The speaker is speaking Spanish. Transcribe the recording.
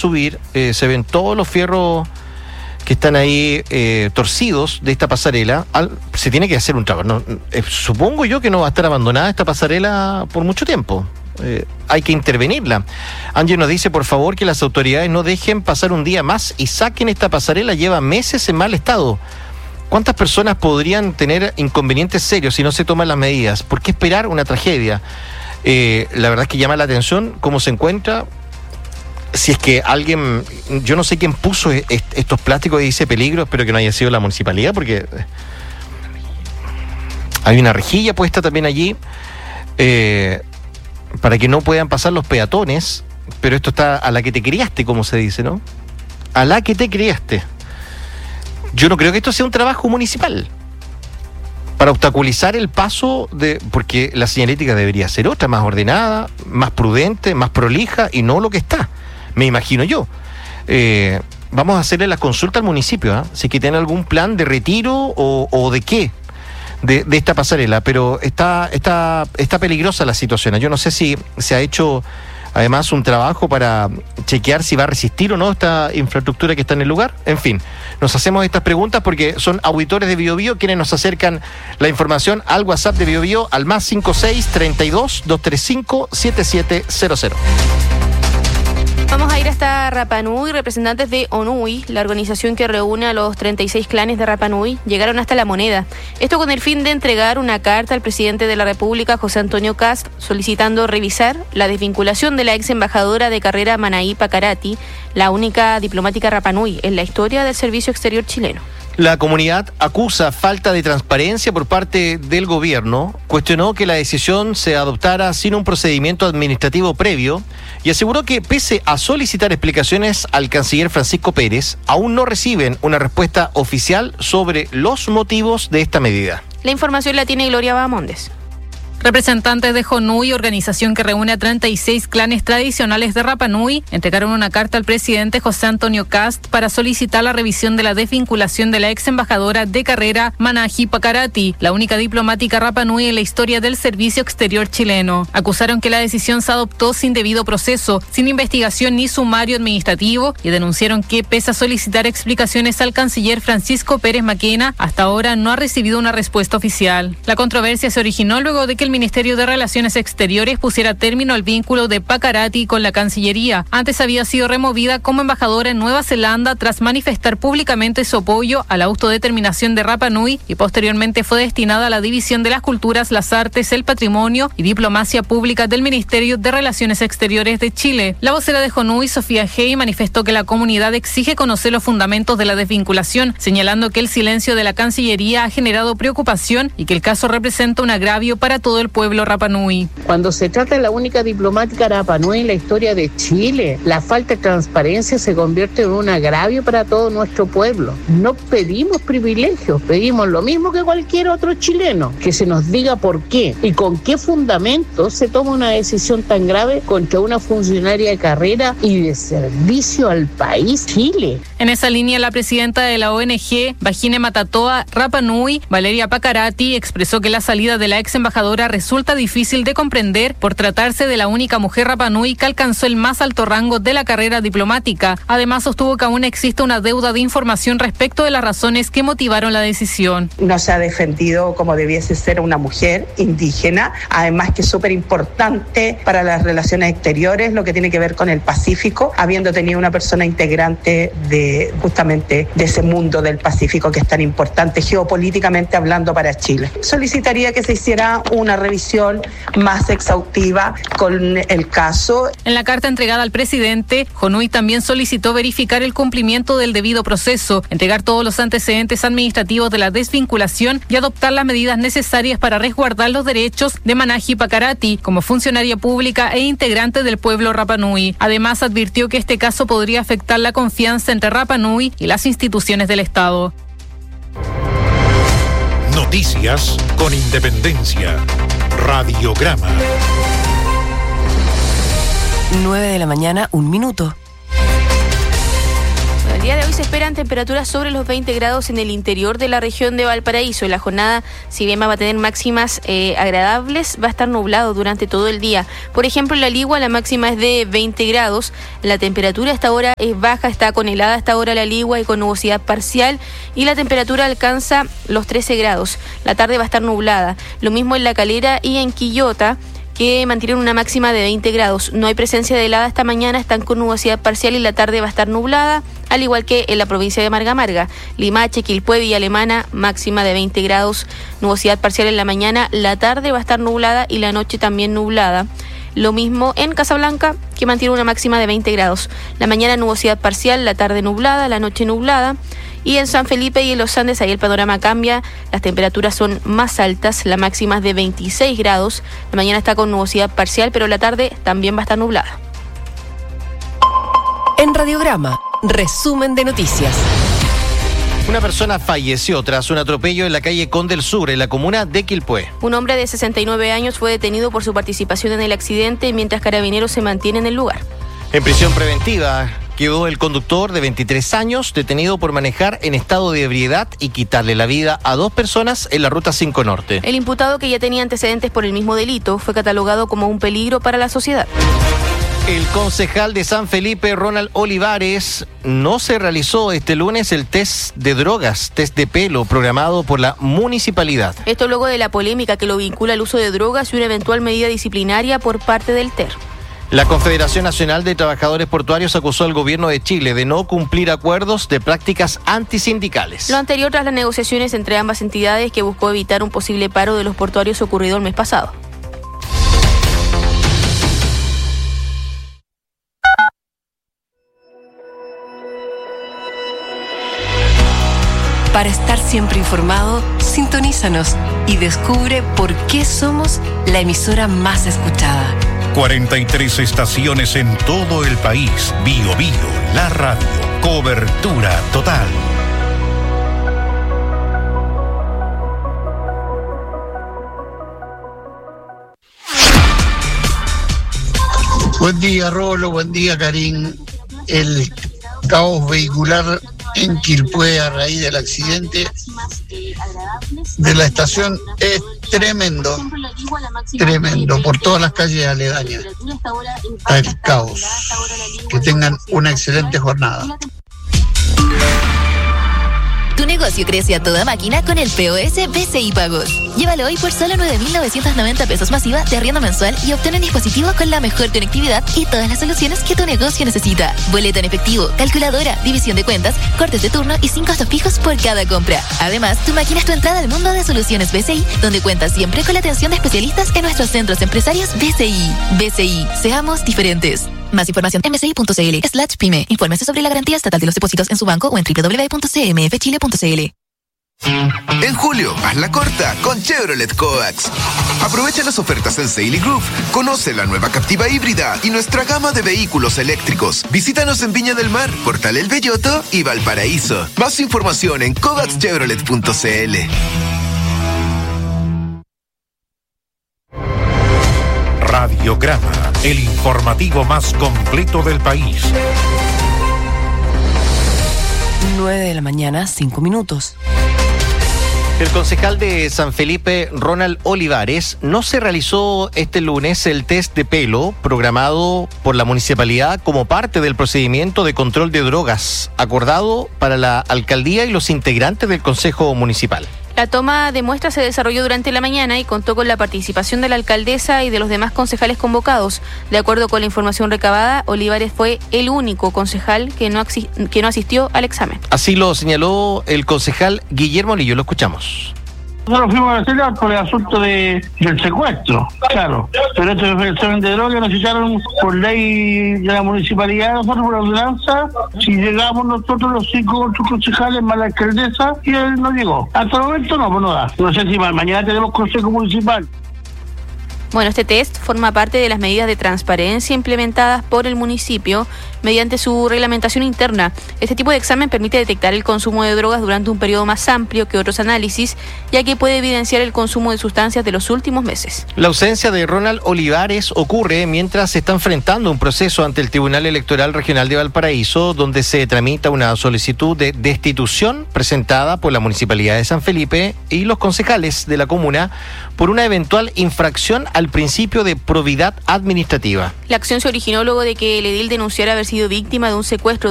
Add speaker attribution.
Speaker 1: subir, se ven todos los fierros que están ahí torcidos de esta pasarela. Se tiene que hacer un trabajo. No, supongo yo que no va a estar abandonada esta pasarela por mucho tiempo. Hay que intervenirla. Ángel nos dice, por favor, que las autoridades no dejen pasar un día más y saquen esta pasarela. Lleva meses en mal estado. ¿Cuántas personas podrían tener inconvenientes serios si no se toman las medidas? ¿Por qué esperar una tragedia? La verdad es que llama la atención cómo se encuentra. Si es que alguien, yo no sé quién puso estos plásticos y dice peligro, espero que no haya sido la municipalidad, porque hay una rejilla puesta también allí para que no puedan pasar los peatones, pero esto está a la que te criaste, como se dice, ¿no? A la que te criaste. Yo no creo que esto sea un trabajo municipal para obstaculizar el paso porque la señalética debería ser otra, más ordenada, más prudente, más prolija, y no lo que está. Me imagino yo. Vamos a hacerle la consulta al municipio, si es que tiene algún plan de retiro o de qué de esta pasarela, pero está peligrosa la situación. Yo no sé si se ha hecho además un trabajo para chequear si va a resistir o no esta infraestructura que está en el lugar. En fin, nos hacemos estas preguntas porque son auditores de BioBio quienes nos acercan la información al WhatsApp de BioBio al más 56 32 235 7700.
Speaker 2: Vamos a ir hasta Rapa Nui. Representantes de ONUI, la organización que reúne a los 36 clanes de Rapa Nui, llegaron hasta La Moneda. Esto con el fin de entregar una carta al presidente de la República, José Antonio Kast, solicitando revisar la desvinculación de la ex embajadora de carrera Manaí Pacarati, la única diplomática Rapa Nui en la historia del servicio exterior chileno.
Speaker 1: La comunidad acusa falta de transparencia por parte del gobierno, cuestionó que la decisión se adoptara sin un procedimiento administrativo previo y aseguró que, pese a solicitar explicaciones al canciller Francisco Pérez, aún no reciben una respuesta oficial sobre los motivos de esta medida.
Speaker 2: La información la tiene Gloria Bahamondes.
Speaker 3: Representantes de ONUI, organización que reúne a 36 clanes tradicionales de Rapa Nui, entregaron una carta al presidente José Antonio Kast para solicitar la revisión de la desvinculación de la ex embajadora de carrera Manaí Pacarati, la única diplomática Rapa Nui en la historia del servicio exterior chileno. Acusaron que la decisión se adoptó sin debido proceso, sin investigación ni sumario administrativo, y denunciaron que, pese a solicitar explicaciones al canciller Francisco Pérez Maquena, hasta ahora no ha recibido una respuesta oficial. La controversia se originó luego de que el Ministerio de Relaciones Exteriores pusiera término al vínculo de Pacarati con la Cancillería. Antes había sido removida como embajadora en Nueva Zelanda tras manifestar públicamente su apoyo a la autodeterminación de Rapa Nui, y posteriormente fue destinada a la División de las Culturas, las Artes, el Patrimonio y Diplomacia Pública del Ministerio de Relaciones Exteriores de Chile. La vocera de ONUI, Sofía Hey, manifestó que la comunidad exige conocer los fundamentos de la desvinculación, señalando que el silencio de la Cancillería ha generado preocupación y que el caso representa un agravio para todo el pueblo Rapa Nui.
Speaker 4: Cuando se trata de la única diplomática Rapa Nui en la historia de Chile, la falta de transparencia se convierte en un agravio para todo nuestro pueblo. No pedimos privilegios, pedimos lo mismo que cualquier otro chileno, que se nos diga por qué y con qué fundamento se toma una decisión tan grave contra una funcionaria de carrera y de servicio al país Chile.
Speaker 3: En esa línea, la presidenta de la ONG Vagine Matatoa Rapa Nui, Valeria Pacarati, expresó que la salida de la ex embajadora resulta difícil de comprender por tratarse de la única mujer Rapa Nui que alcanzó el más alto rango de la carrera diplomática. Además, sostuvo que aún existe una deuda de información respecto de las razones que motivaron la decisión.
Speaker 5: No se ha defendido como debiese ser una mujer indígena, además que es súper importante para las relaciones exteriores, lo que tiene que ver con el Pacífico, habiendo tenido una persona integrante de justamente de ese mundo del Pacífico que es tan importante geopolíticamente hablando para Chile. Solicitaría que se hiciera una revisión más exhaustiva con el caso.
Speaker 3: En la carta entregada al presidente, ONUI también solicitó verificar el cumplimiento del debido proceso, entregar todos los antecedentes administrativos de la desvinculación y adoptar las medidas necesarias para resguardar los derechos de Manaí Pacarati como funcionaria pública e integrante del pueblo Rapa Nui. Además, advirtió que este caso podría afectar la confianza entre Rapa Nui y las instituciones del Estado.
Speaker 6: Noticias con independencia. Radiograma.
Speaker 7: 9 de la mañana, 1 minuto.
Speaker 2: día de hoy se esperan temperaturas sobre los 20 grados en el interior de la región de Valparaíso. En la jornada, si bien va a tener máximas agradables, va a estar nublado durante todo el día. Por ejemplo, en La Ligua la máxima es de 20 grados. La temperatura a esta hora es baja, está con helada a esta hora La Ligua y con nubosidad parcial. Y la temperatura alcanza los 13 grados. La tarde va a estar nublada. Lo mismo en La Calera y en Quillota, que mantienen una máxima de 20 grados. No hay presencia de helada esta mañana, están con nubosidad parcial y la tarde va a estar nublada, al igual que en la provincia de Marga Marga. Limache, Quilpué, Villa Alemana, máxima de 20 grados, nubosidad parcial en la mañana, la tarde va a estar nublada y la noche también nublada. Lo mismo en Casablanca, que mantiene una máxima de 20 grados. La mañana nubosidad parcial, la tarde nublada, la noche nublada. Y en San Felipe y en los Andes, ahí el panorama cambia, las temperaturas son más altas, la máxima es de 26 grados, la mañana está con nubosidad parcial, pero la tarde también va a estar nublada.
Speaker 7: En Radiograma, resumen de noticias.
Speaker 1: Una persona falleció tras un atropello en la calle Conde del Sur, en la comuna de Quilpué.
Speaker 2: Un hombre de 69 años fue detenido por su participación en el accidente, mientras Carabineros se mantiene en el lugar.
Speaker 1: En prisión preventiva quedó el conductor de 23 años detenido por manejar en estado de ebriedad y quitarle la vida a 2 personas en la Ruta 5 Norte.
Speaker 2: El imputado, que ya tenía antecedentes por el mismo delito, fue catalogado como un peligro para la sociedad.
Speaker 1: El concejal de San Felipe, Ronald Olivares, no se realizó este lunes el test de drogas, test de pelo, programado por la municipalidad.
Speaker 2: Esto luego de la polémica que lo vincula al uso de drogas y una eventual medida disciplinaria por parte del TER.
Speaker 1: La Confederación Nacional de Trabajadores Portuarios acusó al gobierno de Chile de no cumplir acuerdos de prácticas antisindicales.
Speaker 2: Lo anterior tras las negociaciones entre ambas entidades, que buscó evitar un posible paro de los portuarios ocurrido el mes pasado.
Speaker 7: Para estar siempre informado, sintonízanos y descubre por qué somos la emisora más escuchada.
Speaker 6: 43 estaciones en todo el país. Bio Bio, la radio. Cobertura total.
Speaker 8: Buen día, Rolo. Buen día, Karim. El caos vehicular en Quilpué a raíz del accidente de la estación es tremendo, por todas las calles aledañas. Está el caos. Que tengan una excelente jornada.
Speaker 9: Tu negocio crece a toda máquina con el POS BCI Pagos. Llévalo hoy por solo 9.990 pesos masiva de arriendo mensual y obtén un dispositivo con la mejor conectividad y todas las soluciones que tu negocio necesita. Boleta en efectivo, calculadora, división de cuentas, cortes de turno y 5 costos fijos por cada compra. Además, tu máquina es tu entrada al mundo de soluciones BCI, donde cuentas siempre con la atención de especialistas en nuestros centros empresarios BCI. BCI, seamos diferentes. Más información en bci.cl/pyme. Infórmese sobre la garantía estatal de los depósitos en su banco o en www.cmfchile.cl.
Speaker 10: En julio, haz la corta con Chevrolet Coax. Aprovecha las ofertas en Sail Group. Conoce la nueva Captiva híbrida y nuestra gama de vehículos eléctricos. Visítanos en Viña del Mar, Portal El Belloto y Valparaíso. Más información en coaxchevrolet.cl.
Speaker 6: Radiograma, el informativo más completo del país.
Speaker 7: 9:05 a.m.
Speaker 1: El concejal de San Felipe, Ronald Olivares, no se realizó este lunes el test de pelo programado por la municipalidad como parte del procedimiento de control de drogas acordado para la alcaldía y los integrantes del Consejo Municipal.
Speaker 2: La toma de muestras se desarrolló durante la mañana y contó con la participación de la alcaldesa y de los demás concejales convocados. De acuerdo con la información recabada, Olivares fue el único concejal que no asistió al examen.
Speaker 1: Así lo señaló el concejal Guillermo Lillo. Lo escuchamos.
Speaker 11: Nosotros fuimos a Celar por el asunto del secuestro, claro. Pero este examen de droga nos hicieron por ley de la municipalidad, nosotros por ordenanza. Si llegamos nosotros los 5 otros concejales más la alcaldesa, y él no llegó. Hasta el momento no, pues no da. No sé si mañana tenemos consejo municipal.
Speaker 2: Bueno, este test forma parte de las medidas de transparencia implementadas por el municipio mediante su reglamentación interna. Este tipo de examen permite detectar el consumo de drogas durante un periodo más amplio que otros análisis, ya que puede evidenciar el consumo de sustancias de los últimos meses.
Speaker 1: La ausencia de Ronald Olivares ocurre mientras se está enfrentando un proceso ante el Tribunal Electoral Regional de Valparaíso, donde se tramita una solicitud de destitución presentada por la Municipalidad de San Felipe y los concejales de la comuna por una eventual infracción al principio de probidad administrativa.
Speaker 2: La acción se originó luego de que el edil denunciara haber sido víctima de un secuestro